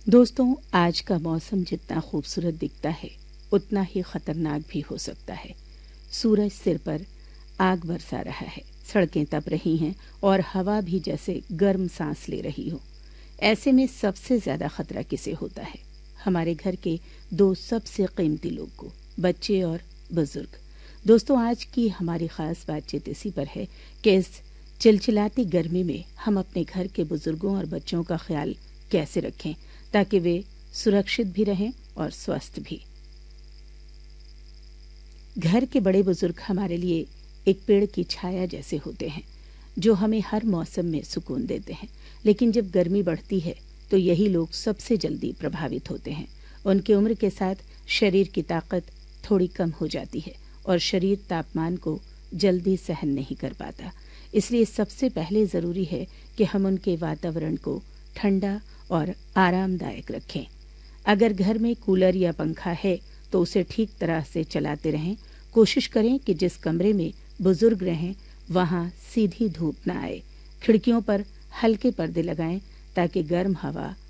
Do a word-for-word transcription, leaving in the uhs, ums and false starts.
दोस्तों, आज का मौसम जितना खूबसूरत दिखता है उतना ही खतरनाक भी हो सकता है। सूरज सिर पर आग बरसा रहा है, सड़कें तप रही हैं और हवा भी जैसे गर्म सांस ले रही हो। ऐसे में सबसे ज्यादा खतरा किसे होता है? हमारे घर के दो सबसे कीमती लोग को, बच्चे और बुजुर्ग। दोस्तों, आज की हमारी खास बातचीत इसी पर है कि इस चिलचिलाती गर्मी में हम अपने घर के बुजुर्गों और बच्चों का ख्याल कैसे रखें ताकि वे सुरक्षित भी रहें और स्वस्थ भी। घर के बड़े बुजुर्ग हमारे लिए एक पेड़ की छाया जैसे होते हैं जो हमें हर मौसम में सुकून देते हैं। लेकिन जब गर्मी बढ़ती है तो यही लोग सबसे जल्दी प्रभावित होते हैं। उनकी उम्र के साथ शरीर की ताकत थोड़ी कम हो जाती है और शरीर तापमान को जल्दी सहन नहीं कर पाता। इसलिए सबसे पहले ज़रूरी है कि हम उनके वातावरण को ठंडा और आरामदायक रखें। अगर घर में कूलर या पंखा है तो उसे ठीक तरह से चलाते रहें। कोशिश करें कि जिस कमरे में बुजुर्ग रहें वहाँ सीधी धूप न आए। खिड़कियों पर हल्के पर्दे लगाएं ताकि गर्म हवा